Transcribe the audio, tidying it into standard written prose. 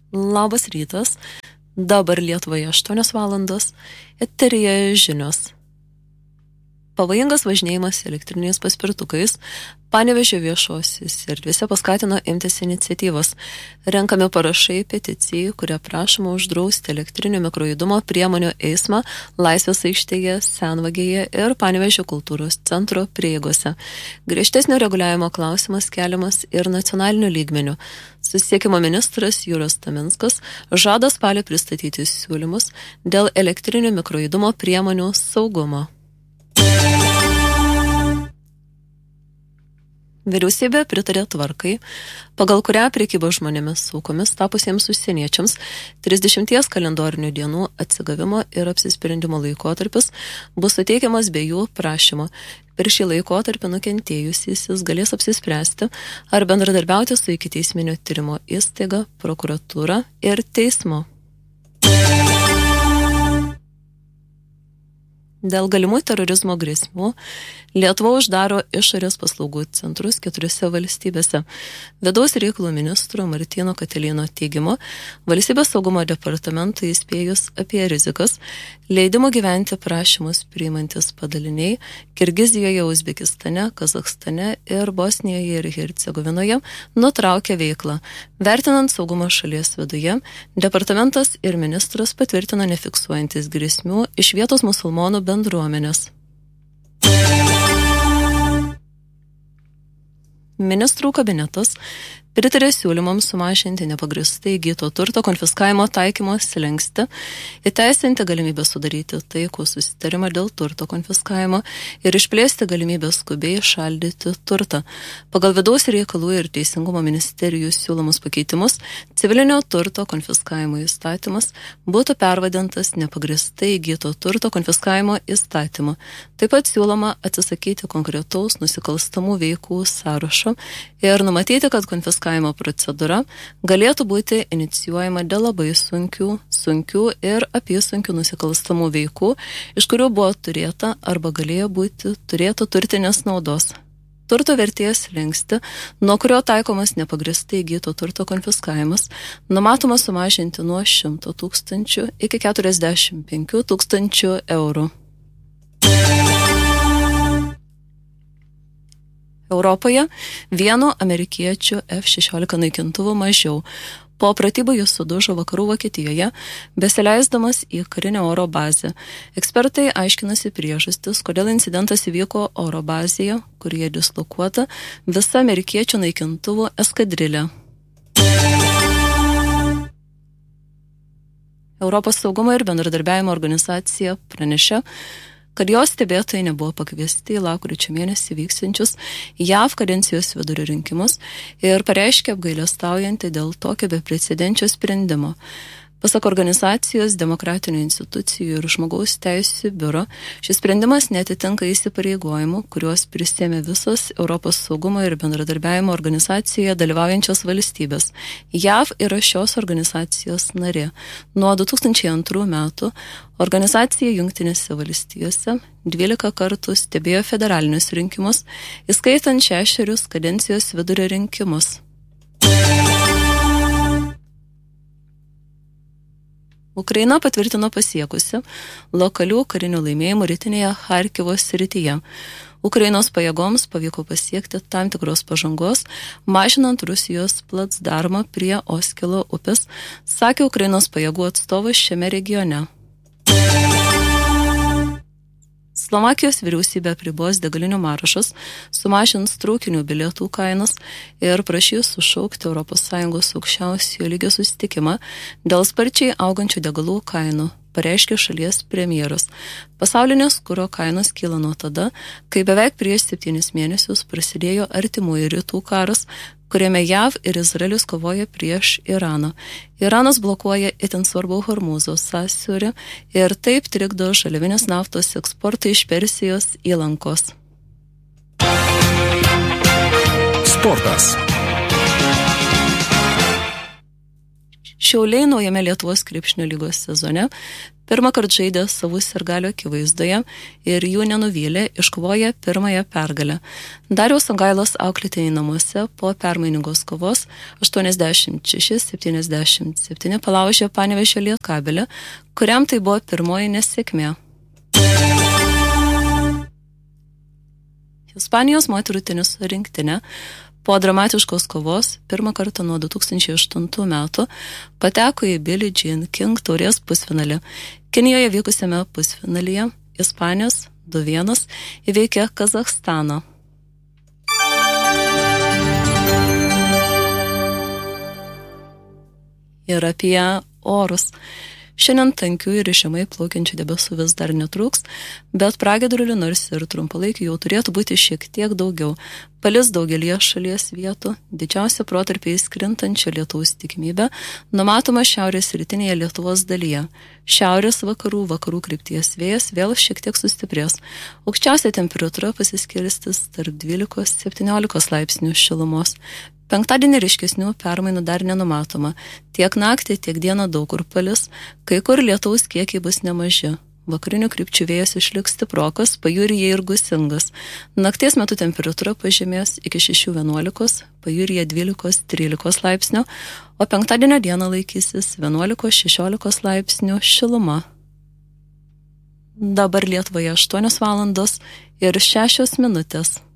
Labas rytas, dabar Lietuvoje 8 valandos, eteryje žinios. Pavojingas važinėjimas elektriniais paspirtukais Panevėžio viešosios erdvėse paskatino imtis iniciatyvos. Renkami parašai peticijai, kuria prašoma uždrausti elektrinio mikrojudumo priemonių eismą Laisvės aikštėje, Senvagėje ir Panevėžio kultūros centro prieigose. Griežtesnio reguliavimo klausimas keliamas ir nacionaliniu lygmeniu. Susisiekimo ministras Juras Taminskas žada spalį pristatyti siūlymus dėl elektrinio mikrojudumo priemonių saugumo. Vyriausybė pritarė tvarkai, pagal kurią prekyba žmonėmis aukomis tapusiems užsieniečiams 30 kalendorinių dienų atsigavimo ir apsisprendimo laikotarpis bus suteikiamas be jų prašymo. Per šį laikotarpį nukentėjusysis galės apsispręsti ar bendradarbiauti su ikiteisminio tyrimo įstaiga, prokuratūra ir teismu. Dėl galimų terorizmo grėsmių Lietuva uždaro išorės paslaugų centrus 4 valstybėse. Vidaus reikalų ministro Martyno Katelino teigimu, Valstybės saugumo departamentui įspėjus apie rizikas, leidimo gyventi prašymus priimantis padaliniai Kirgizijoje, Uzbekistane, Kazachstane ir Bosnijoje ir Hercegovinoje nutraukė veiklą. Vertinant saugumą šalies viduje, departamentas ir ministras patvirtino nefiksuojantis grėsmių iš vietos musulmonų bendruomenės. Ministrų kabinetas pritarė siūlymams sumažinti nepagristai įgyto turto konfiskavimo taikymo slenkstį, įteisinti galimybę sudaryti taikų susitarimą dėl turto konfiskavimo ir išplėsti galimybę skubiai šaldyti turtą. Pagal vidaus reikalų ir teisingumo ministerijų siūlomus pakeitimus, civilinio turto konfiskavimo įstatymas būtų pervadintas nepagristai įgyto turto konfiskavimo įstatymu. Taip pat siūloma atsisakyti konkretaus nusikalstamų veikų sąrašo ir numatyti, kad konfiskavimo procedūra galėtų būti inicijuojama dėl labai sunkių ir apysunkių nusikalstamų veikų, iš kurių buvo turėta arba galėjo būti turėta turtinės naudos. Turto vertės slenkstį, nuo kurio taikomas nepagristai įgyto turto konfiskavimas, numatoma sumažinti nuo 100 000 iki 45 000 eurų. Europoje vieno amerikiečių F-16 naikintuvų mažiau. Po pratybų jis sudužo vakarų Vokietijoje, besileisdamas į karinę oro bazę. Ekspertai aiškinasi priežastis, kodėl incidentas įvyko oro bazėje, kurioje dislokuota visa amerikiečių naikintuvų eskadrilė. Europos saugumo ir bendradarbiavimo organizacija pranešė, kad jos stebėtojai nebuvo pakviesti į lapkričio mėnesį vyksiančius JAV kadencijos vidurio rinkimus ir pareiškė apgailestaujantį dėl tokio beprecedenčio sprendimo. Pasak organizacijos, demokratinių institucijų ir žmogaus teisių biuro, šis sprendimas netitinka įsipareigojimų, kuriuos prisėmė visos Europos saugumo ir bendradarbiavimo organizacijoje dalyvaujančios valstybės. JAV yra šios organizacijos narė. Nuo 2002 metų organizacija Jungtinėse valstijose 12 kartų stebėjo federalinius rinkimus, įskaitant 6 kadencijos vidurio rinkimus. Ukraina patvirtino pasiekusi lokalių karinių laimėjimų rytinėje Charkivo srityje. Ukrainos pajėgoms pavyko pasiekti tam tikros pažangos, mažinant Rusijos placdarmą prie Oskilo upės, sakė Ukrainos pajėgų atstovas šiame regione. Slovakijos vyriausybė apribos degalinių maržas, sumažins traukinių bilietų kainas ir prašys sušaukti ES aukščiausiojo lygio susitikimą dėl sparčiai augančių degalų kainų, pareiškė šalies premjeras. Pasaulinės kuro kainos kyla nuo tada, kai beveik prieš 7 mėnesius prasidėjo artimųjų rytų karas, kuriame JAV ir Izraelis kovoja prieš Iraną. Iranas blokuoja itin svarbų Hormūzo sąsiaurį ir taip trikdo žaliavinės naftos eksportą iš Persijos įlankos. Sportas. Šiauliai naujame Lietuvos krepšinio lygos sezone pirmą kartą žaidė savų sirgalių akivaizdoje ir jų nenuvylė, iškovoję pirmąją pergalę. Dariaus Songailos auklėtiniai namuose po permainingos kovos 86-77 palaužė Panevėžio Lietkabelį, kuriam tai buvo pirmoji nesėkmė. Ispanijos moterų teniso rinktinė po dramatiškos kovos pirmą kartą nuo 2008 metų pateko į Billie Jean King taurės pusfinalį. Kinijoje vykusiame pusfinalyje Ispanijos 2-1 įveikė Kazachstaną. Ir apie orus. Šiandien tankių ir žemai plaukiančių debesų vis dar netrūks, bet pragiedrulių nors ir trumpalaikių jau turėtų būti šiek tiek daugiau. Palis daugelie šalies vietų, didžiausia protarpiais krintančio lietaus tikimybė numatoma šiaurės rytinėje Lietuvos dalyje. Šiaurės vakarų krypties vėjas vėl šiek tiek sustiprės. Aukščiausia temperatūra pasiskirstys tarp 12-17 laipsnių šilumos. Penktadienį ryškesnių permainų dar nenumatoma. Tiek naktį, tiek dieną daug kur palis, kai kur lietaus kiekiai bus nemaži. Vakarinių krypčių vėjas išliks stiprokas, pajūryje ir gūsingas. Nakties metu temperatūra pažemės iki 6-11, pajūryje 12-13 laipsnių, o penktadienio dieną laikysis 11-16 laipsnių šiluma. Dabar Lietuvoje 8 valandos ir 6 minutės.